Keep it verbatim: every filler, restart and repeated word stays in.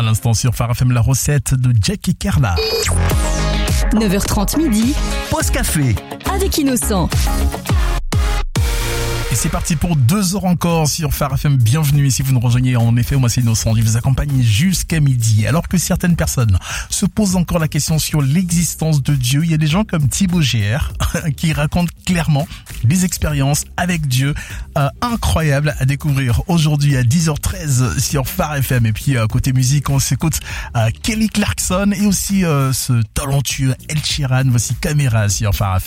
l'instant sur Phare F M, la recette de Jack et Carla. neuf heures trente midi, Pause café. avec Innocent. Et c'est parti pour deux heures encore sur Phare F M. Bienvenue si vous nous rejoignez. En effet, moi c'est Innocent. Je vous accompagne jusqu'à midi. Alors que certaines personnes se posent encore la question sur l'existence de Dieu, il y a des gens comme Thibaut G R qui racontent clairement des expériences avec Dieu euh, incroyables à découvrir aujourd'hui à dix heures treize sur Phare F M. Et puis euh, côté musique, on s'écoute euh, Kelly Clarkson et aussi euh, ce talentueux El Sheeran. Voici Caméra sur Phare F M.